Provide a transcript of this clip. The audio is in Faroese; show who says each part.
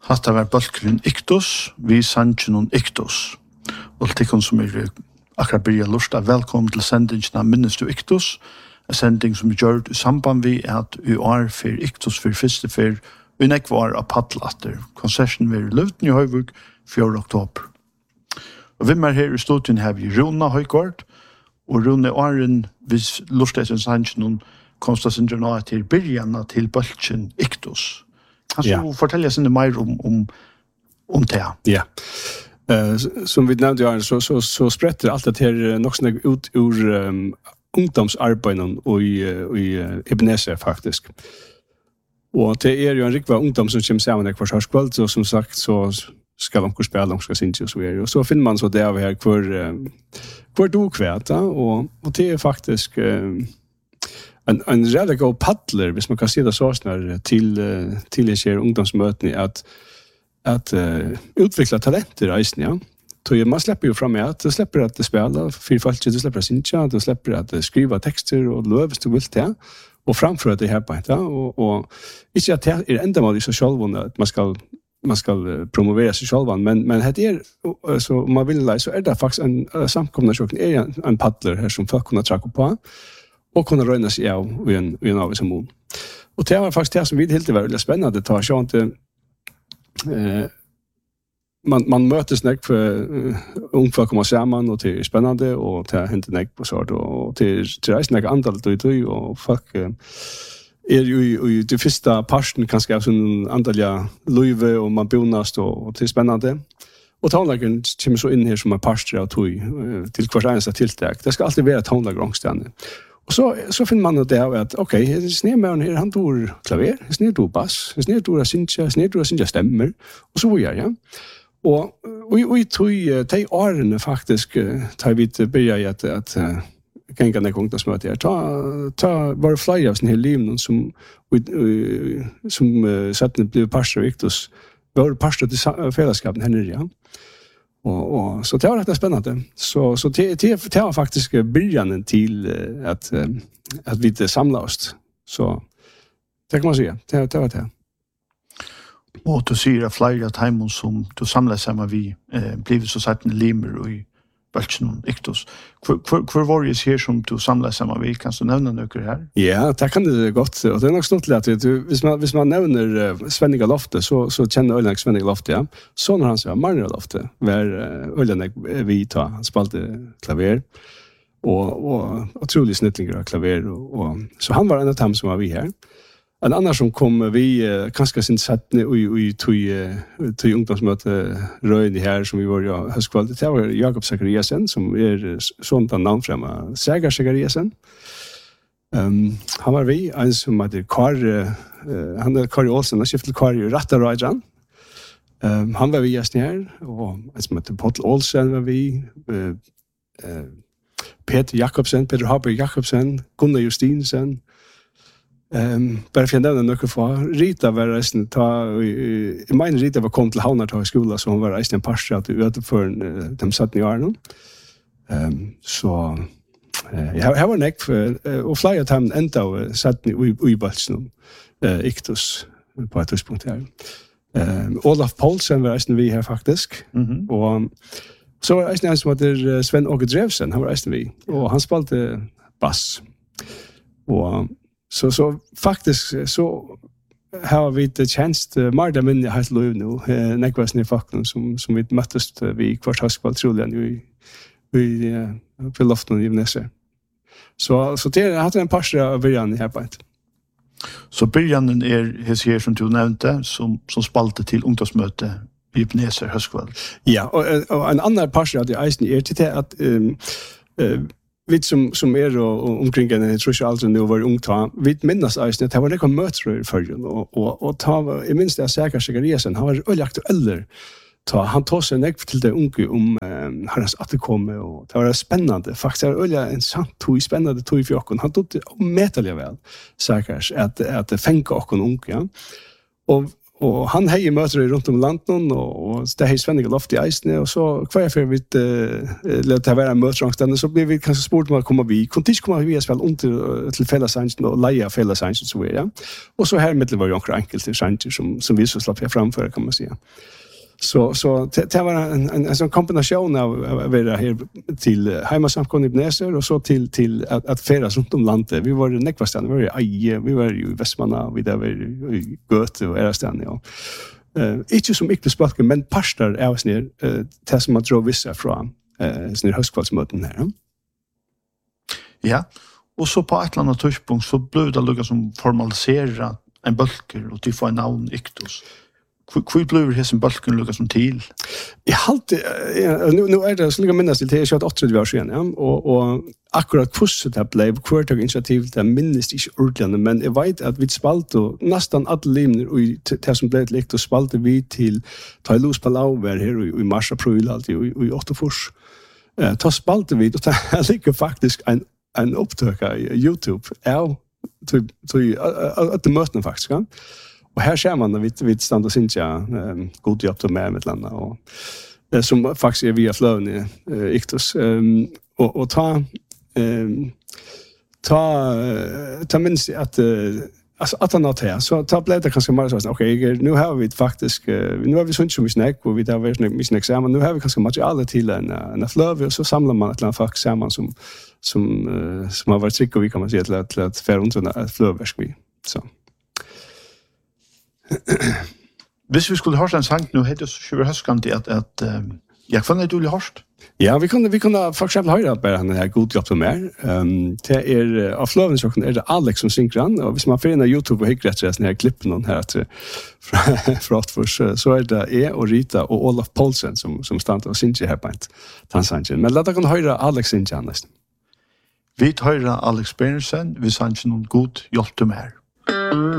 Speaker 1: Hatta var balkeren Iktus, vi sannsjonen Iktus. Og til de som akkurat byrja lusta, velkommen til sendingen av Minnes du Iktus, en sending som gjør i samband vi at vi er for Iktus for første for vi nek var av paddelatter. Konserten var i Løvden i Høyvug 4. oktober. Og hvem her i studien har vi Rona Høygård, og Rona Åren, hvis lusta etter sannsjonen, konstasinner nå til byrjana til balkeren Iktus. Kan du fortelle oss mer om det?
Speaker 2: Ja. Som vi nevnte, så spretter alt det her nok sånn ut ur ungdomsarbeidet i Ebenezer, faktisk. Og det jo en riktig ungdom som kommer sammen hver sørskveld, og som sagt så skal de spille, de skal synge og så videre. Og så finner man så det av her hvor du kvæta, og det faktisk en redelig god paddler, hvis man kan si det så snart, til jeg ungdomsmøtene, at utvikle talenter reisen, ja. Så man slipper jo fram med at du slipper at spille, for folk, du slipper at synge, du slipper at skrive tekster og løp hvis du vil til, og framføre det her på en, og ikke at det enda mål i seg selv, at man skal promovere seg selv, men det så man vil lære, så det faktisk en samkommunisjon, en paddler her som folk kunne trakke på, og kunne røyne seg av i en av som mål. Og det var faktisk det som vi helt var veldig spennende, det så at man møtes nek for ungfolk kommer sammen, og det spennende, og det henter nek på sort, og det reiser nek antall og folk jo i det første parten kanskje av sånn antall løyve, og man bonast, og det spennende. Og tonlagen kommer så inn her som en parster av tøy til hver eneste tiltak. Det skal alltid være tonlager ångstene. Og så finner man det av at, ok, snedmøren her, han tog klaver, snedtog bass, snedtog synge stemmer, og så var ja. Og vi tog de årene faktisk, da vi begynte i at gjengen jeg kom til å smøte her, ta bare flere av sånne her liv, som settene ble parster av Iktus, var parster til fellesskapen her, ja. Og så det var rett og spennende. Så det var faktisk begynnelsen til at vi samlet oss. Så det kan man si. Det var det.
Speaker 1: Og du sier at flere av timene som du samlet sammen vi blir så satt en limer og i Balkjen Iktus. Hvor var det her som du samlet sammen vi? Kan du nevne noe her? Ja,
Speaker 2: det kan det godt. Og det nok stort at hvis man nevner Svenninga Lofte, så kjenner Øljanek Svenninga Lofte, ja. Så når han sier Marner Lofte, var Øljanek vi ta. Han spalte klaver, og utrolig snittlinger av klaver. Så han var en av dem som var vi her. En annan som kom vi kanskje sin settene i tog ungdomsmøte røyne her som vi var i høstkvalget. Det var Jakob Zachariasen, som sånt av navn frem av Sagar Zachariasen. Han var vi, en som heter han Kari Olsen, han skiftet Kari Rattarøyjan. Han var vi gjesten her, og en som heter Pottel Olsen var vi, Peter Jakobsen, Peter Haber Jakobsen, Gunnar Justinsen, bare for jeg nevner noe for Rita var reisen jeg mener Rita var kommet til Havnartag i skolen så hun var reisen en parster at utenfor de satt i årene så jeg var nekk og flere av dem enda satt i Balkjen Iktus på et tidspunkt her Olaf Poulsen var reisen vi her faktisk og så var reisen en som heter Sven Åke Drevsen han var reisen vi og han spalte bass og så faktisk så har vi det tjänst Marda minne helt lov nu nekvasen i fakten som vi møttes vi kvart høskvall troligen i Loften i Ebenezer. Så det hadde en parster av byrjan i her point.
Speaker 1: Så byrjanen her som du nevnte som spalte til ungdomsmøte i Ebenezer høskvall.
Speaker 2: Ja, og en annen parster av det eisen til det at vi som og omkring en, jeg tror ikke aldri nå var ung ta, vi minnes eisen at det var nekva møter i førgen, og ta, jeg minns det jeg Sagar Zachariasen, han var øyelig aktueller, han tog seg nekva til det unge hans atterkomme, og det var spennende, faktisk det var øyelig en sant spennende tog i fjokken, han tog det omettelig vel, Sagar, at det fengt okken unge, ja. Og och han hej möter runt om landet och det är Svenniga loft i Eisne och så kvar för vi låta vara mötesrangstande så blir vi kanske sport med att komma vi kontis komma vi spel under till fällsansens och leja fällsansens så ja. Och så här mittel var ju också enkelt till sanger som vi så slapp jag framför kan man säga. Så det var en sån kombination av vara här till hemmasamkomna i Ibneser och så till att färdas runt om landet. Vi var i Näckvastan, vi var i Eje, vi var i Västmanna, vi där var i Göte och Erastan, ja. Inte som mycket språk, men pastor är oss ner det som man tror vissa från sån här höstkvällsmöten här.
Speaker 1: Ja, och så på ett eller annat tidspunkt så blev det lukka som formalisera en bulker och till få en navn Iktos. Hur blev det som bulken lukka som till?
Speaker 2: Jag alltid nu är det så lika minnas till det är 28 år sedan ja och akkurat kurset det blev kvartag initiativ det minns inte ordentligt men jag vet att vi spalt och nästan alla limner och det som blev likt och spalte vi till Tailus Palau var här i mars april alltid i Åttofors. Ta spalte vi och det ligger faktiskt en upptök i YouTube är till att det möten faktiskt ja. Och här ser man när vi stand och synja god jobb med ett landa och som faktiskt är via flöven i Iktos och ta minst att alltså att han här så ta blev det kanske mer så okej nu har vi faktiskt nu har vi sånt som vi snack och vi där var mycket examen nu har vi kanske material till en flöv och så samlar man ett land faktiskt samman som har varit trick och vi kan man säga till att för under flövverk vi så
Speaker 1: Hvis vi skulle høre en sang nu, heter det så høskant at jeg fann det du ville hørst?
Speaker 2: Ja, vi kunde för exempel höra bara den här god jobb med. Det är av flövningssöken är det Alex som synger den och hvis man får in på YouTube och hickar efter den här klippen någon här att Fraftfors så är det och Rita och Olaf Paulsen som stannar och synger här på ett tansangen. Men låt oss höra Alex synge nästan.
Speaker 1: Vi höra Alex Bernersen, vi synger någon god hjälp med.